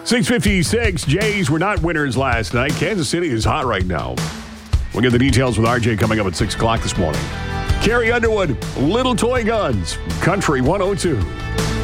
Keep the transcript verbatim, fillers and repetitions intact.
six fifty-six, Jays were not winners last night. Kansas City is hot right now. We'll get the details with R J coming up at six o'clock this morning. Carrie Underwood, Little Toy Guns, Country one oh two.